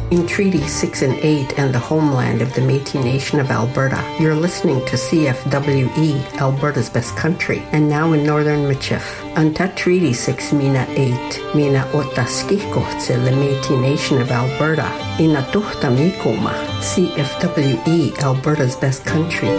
in Treaty 6 and 8 and the homeland of the Métis Nation of Alberta. You're listening to CFWE, Alberta's Best Country, and now in Northern Michif. Anta Treaty 6 Mina 8, Mina Otaskiko le Métis Nation of Alberta, Ina Tuhta Mikoma, CFWE, Alberta's Best Country.